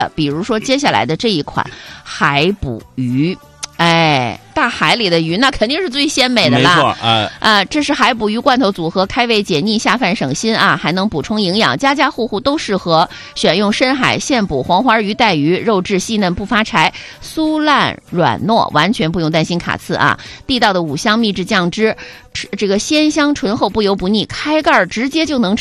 比如说接下来的这一款海捕鱼。大海里的鱼那肯定是最鲜美的啦。 没错， 这是海捕鱼罐头组合，开胃解腻，下饭省心啊，还能补充营养，家家户户都适合。选用深海现捕黄花鱼带鱼，肉质细嫩不发柴，酥烂软糯，完全不用担心卡刺啊。地道的五香秘制酱汁，这个鲜香醇厚不油不腻，开盖直接就能吃。